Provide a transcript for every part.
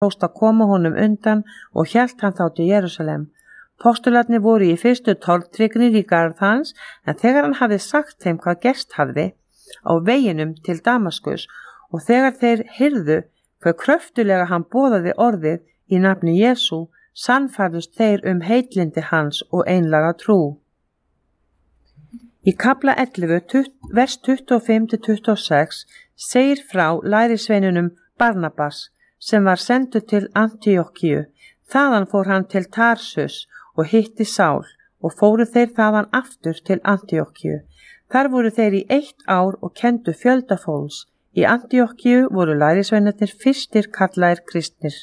tókst að koma honum undan og hélt hann þá til Jerúsalem. Postularnir voru í fyrstu tortryggnir í garð hans, en þegar hann hafði sagt þeim hvað gerst hafði á veginum til Damaskus og þegar þeir heyrðu hve kröftulega hann boðaði orðið í nafni Jesú, sannfærðust þeir heitlindi hans og einlæga trú. Í kafla 11, vers 25-26 segir frá lærisveinunum Barnabas sem var sendur til Antíokkíu. Þaðan fór hann til Tarsus og hitti Sál og fóru þeir þaðan aftur til Antíokkíu. Þar voru þeir í 1 ár og kenndu fjölda fólks. Í Antíokkíu voru lærisveinarnir fyrstir kallaðir kristnir.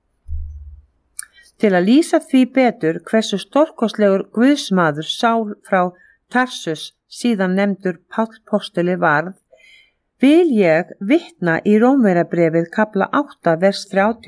Til að lýsa því betur hversu stórkostlegur guðsmaður Sál frá Tarsus, síðan nefndur Páll postuli varð, vil ég vitna í Rómverjabréfið kafla 8 vers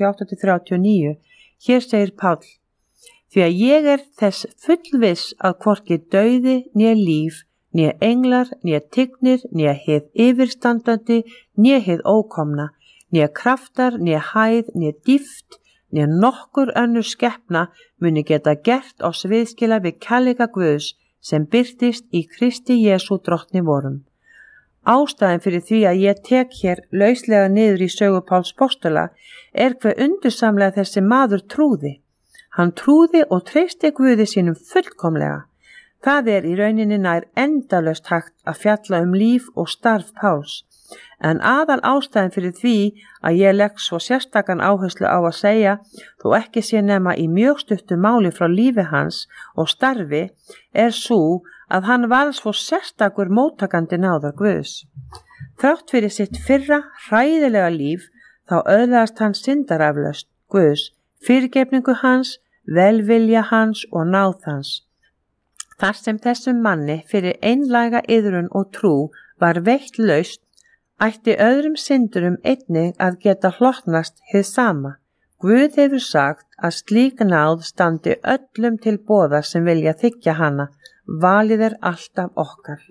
38-39. Hér segir Páll: Því að ég þess fullviss að hvorki dauði né líf, né englar, né tignir, né hið yfirstandandi, né hið ókomna, né kraftar, né hæð, né dýpt, né nokkur önnur skepna muni geta gert oss viðskila við kærleika Guðs sem birtist í Kristi Jesú drottni vorum. Ástæðan fyrir því að ég tek hér lauslega niður í sögu Páls postula hve undursamlega þessi maður trúði. Hann trúði og treysti Guði sínum fullkomlega. Það í rauninni nær endalaust hægt að fjalla líf og starf Páls. En aðal ástæðan fyrir því að ég legg svo sérstakan áherslu á að segja, þó ekki sé nema í mjög stuttu máli frá lífi hans og starfi, sú að hann var svo sérstakur móttakandi náðar Guðs. Þrátt fyrir sitt fyrra hræðilega líf, þá öðlaðist hann syndaraflaust Guðs, fyrirgefningu hans, velvilja hans og náð hans. Þar sem þessum manni fyrir einlæga iðrun og trú var veitt lausn, ætti öðrum syndurum einnig að geta hlotnast hið sama. Guð hefur sagt að slík náð standi öllum til boða sem vilja þiggja hana, valið alltaf okkar.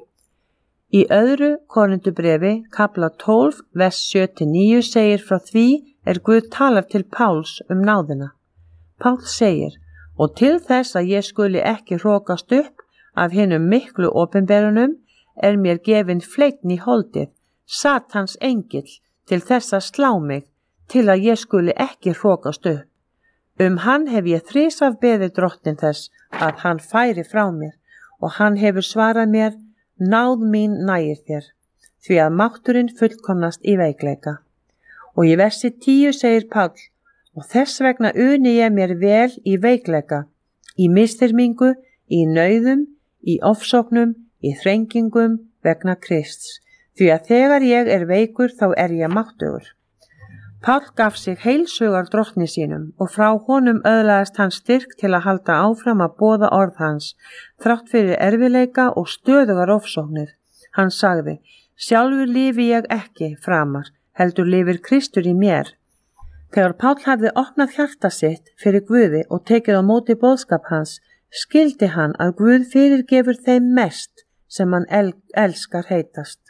Í öðru Korintubréfi, kafla 12, vers 7-9 segir frá því Guð talar til Páls náðina. Pál segir: Og til þess að ég skuli ekki hrókast upp af hinum miklu opinberunum mér gefin fleinn í holdið, Satans engill, til þess að slá mig, til að ég skuli ekki hrókast upp. Hann hef ég þrisvar beðið drottinn þess að hann færi frá mér, og hann hefur svarað mér: náð mín nægir þér, því að mátturinn fullkomnast í veikleika. Og í versi 10 segir Páll: Og þess vegna uni ég mér vel í veikleika, í misþyrmingu, í nauðum, í ofsóknum, í þrengingum vegna Krists. Því að þegar ég veikur þá ég máttugur. Páll gaf sig heilshugar drottni sínum og frá honum öðlaðist hann styrk til að halda áfram að boða orð hans, þrátt fyrir erfiðleika og stöðugar ofsóknir. Hann sagði: Sjálfur lifi ég ekki framar, heldur lifir Kristur í mér. Þegar Páll hafði opnað hjarta sitt fyrir Guði og tekið á móti boðskap hans, skildi hann að Guð fyrirgefur þeim mest sem hann elskar heitast.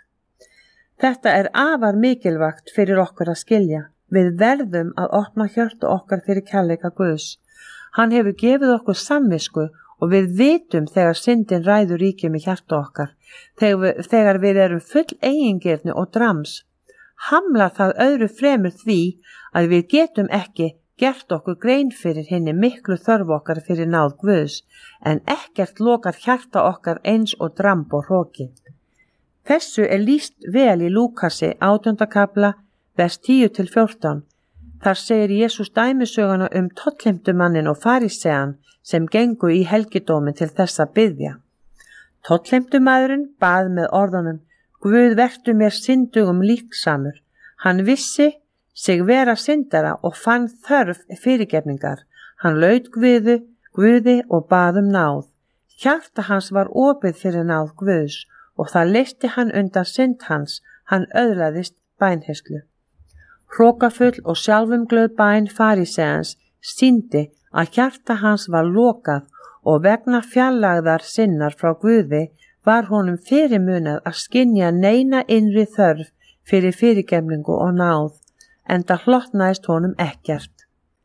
Þetta afar mikilvægt fyrir okkur að skilja. Við verðum að opna hjörtu okkar fyrir kærleika Guðs. Hann hefur gefið okkur samvisku og við vitum þegar syndin ræður ríkjum í hjartu okkar. Þegar við erum full eigingirni og drams, hamlar það öðru fremur því að við getum ekki gert okkur grein fyrir hinni miklu þörf okkar fyrir náð Guðs, en ekkert lokar hjarta okkar eins og dramb og hroki. Þessu lýst vel í Lúkasi 18. kafla, vers 10-14. Þar segir Jesús dæmisöguna tollheimtumannin og farisean sem gengu í helgidómin til þess að biðja. Tollheimtumaðurinn bað með orðunum: Guð, vertu mér syndugum líksamur. Hann vissi sig vera syndara og fann þörf fyrirgefningar. Hann laut Guði og bað náð. Hjarta hans var opið fyrir náð Guðs og það leysti hann undan synd hans. Hann öðlaðist bænherslu. Hrokafull og sjálfumglöð bæn fariseans sýndi að hjarta hans var lokað og vegna fjarlægðar sinnar frá Guði var honum fyrirmunað að skynja neina innri þörf fyrir fyrirgefningu og náð, enda hlotnaðist honum ekkert.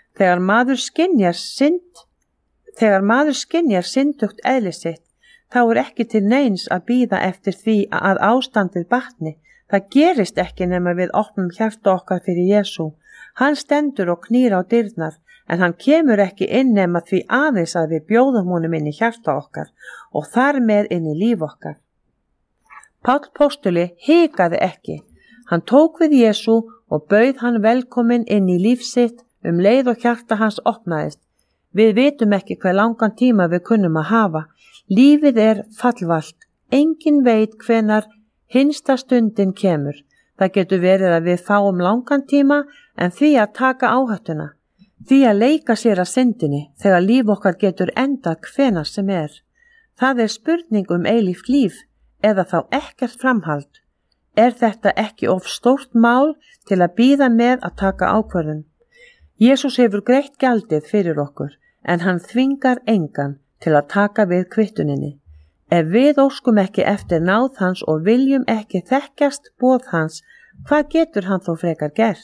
Þegar maður skynjar syndugt eðli sitt, þá ekki til neins að bíða eftir því að ástandið batni. Það gerist ekki nema við opnum hjarta okkar fyrir Jesú. Hann stendur og knýr á dyrnar, en hann kemur ekki inn nema því aðeins að við bjóðum honum inn í hjarta okkar og þar með inn í líf okkar. Páll postuli hikaði ekki. Hann tók við Jesú og bauð hann velkomin inn í líf sitt leið og hjarta hans opnaðist. Við vitum ekki hve langan tíma við kunnum að hafa. Lífið fallvalt. Enginn veit hvenar hinsta stundin kemur. Það getur verið að við fáum langan tíma, en því að taka áhættuna, því að leika sér að syndinni þegar líf okkar getur endað hvenar sem Það spurning eilíft líf eða þá ekkert framhald. Þetta ekki of stórt mál til að bíða með að taka ákvörðun? Jesús hefur greitt gjaldið fyrir okkur, en hann þvingar engan til að taka við kvittuninni. Ef við óskum ekki eftir náð hans og viljum ekki þekkjast boð hans, hvað getur hann þó frekar gert?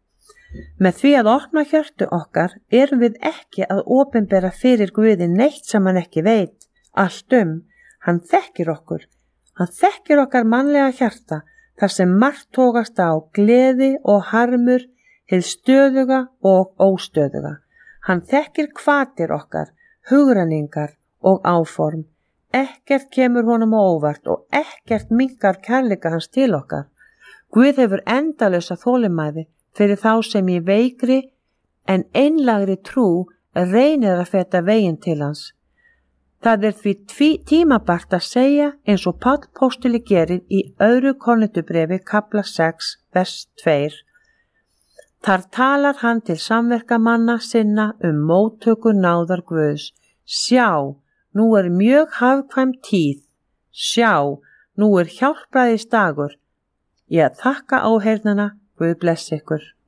Með því að opna hjörtu okkar erum við ekki að opinbera fyrir Guði neitt sem hann ekki veit allt Hann þekkir okkur. Hann þekkir okkar mannlega hjarta, þar sem margt tókast á, gleði og harmur, hið stöðuga og óstöðuga. Hann þekkir hvatir okkar, hugrenningar og áform. Ekkert kemur honum á óvart og ekkert minnkar kærleika hans til okkar. Guð hefur endalausa þolinmæði fyrir þá sem í veikri en einlægri trú reynir að feta veginn til hans. Það því tímabært að segja eins og Páll postuli gerir í 2. Korintubréfi kafla 6, vers 2. Þar talar hann til samverkamanna sinna móttöku náðar Guðs. Sjá, nú mjög hagkvæm tíð. Sjá, nú hjálpræðis dagur. Ég þakka áheyrnina, Guð blessi ykkur.